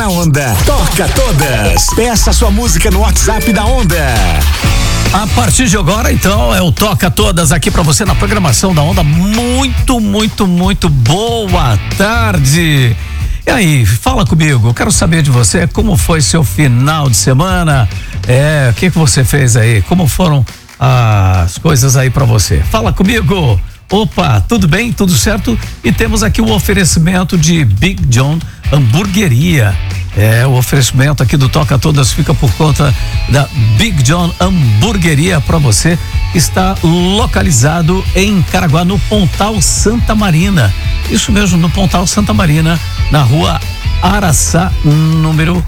na Onda. Toca todas. Peça sua música no WhatsApp da Onda. A partir de agora, então, é o Toca Todas aqui pra você na programação da Onda. Muito boa tarde. E aí, fala comigo, eu quero saber de você, como foi seu final de semana? O que você fez aí? Como foram as coisas aí pra você? Fala comigo. Opa, tudo bem? Tudo certo? E temos aqui o oferecimento de Big John Hamburgueria. O oferecimento aqui do Toca Todas fica por conta da Big John Hamburgueria para você. Está localizado em Caraguá, no Pontal Santa Marina. Isso mesmo, no Pontal Santa Marina, na rua Araçá, número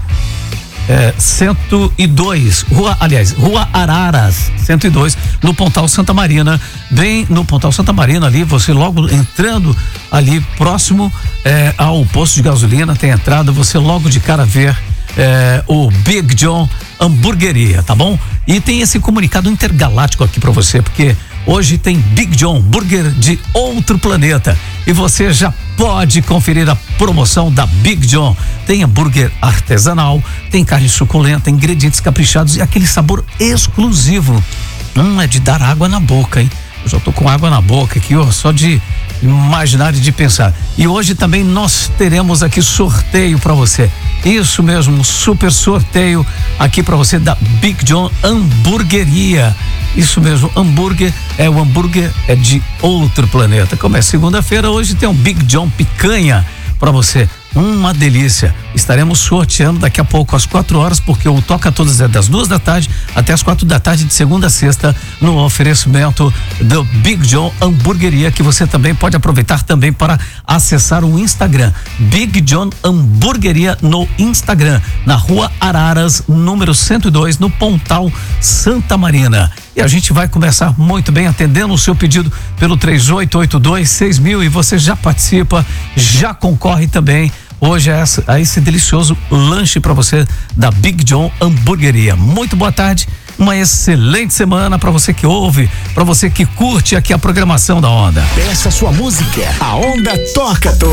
102, Rua Araras 102, no Pontal Santa Marina. Bem no Pontal Santa Marina ali, você logo entrando ali próximo ao posto de gasolina, tem entrada, você logo de cara ver o Big John Hamburgueria, tá bom? E tem esse comunicado intergaláctico aqui pra você, porque hoje tem Big John Burger de outro planeta e você já pode conferir a promoção da Big John. Tem hambúrguer artesanal, tem carne suculenta, ingredientes caprichados e aquele sabor exclusivo. É de dar água na boca, hein? Eu já tô com água na boca aqui, ó, só de imaginar e de pensar. E hoje também nós teremos aqui sorteio para você. Isso mesmo, um super sorteio aqui para você da Big John Hamburgueria. Isso mesmo, hambúrguer é de outro planeta. Como é segunda-feira, hoje tem um Big John picanha para você. Uma delícia. Estaremos sorteando daqui a pouco às 4 horas, porque o Toca Todas é das 2 da tarde até as 4 da tarde de segunda a sexta, no oferecimento do Big John Hamburgueria, que você também pode aproveitar também para acessar o Instagram, Big John Hamburgueria no Instagram, na rua Araras, número 102, no Pontal Santa Marina. E a gente vai começar muito bem atendendo o seu pedido pelo 3882-6000 e você já participa, já concorre também hoje a esse delicioso lanche para você da Big John Hamburgueria. Muito boa tarde, uma excelente semana para você que ouve, para você que curte aqui a programação da Onda. Peça sua música, a Onda toca todas.